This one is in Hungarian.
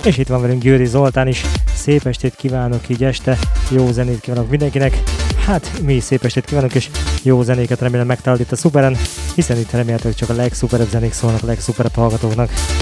És itt van velünk Győri Zoltán is. Szép estét kívánok így este, jó zenét kívánok mindenkinek. Hát mi is szép estét kívánok, és jó zenéket remélem megtalálod itt a Szuperen, hiszen itt remélhetőleg csak a legszuperebb zenék szólnak a legszuperebb hallgatóknak.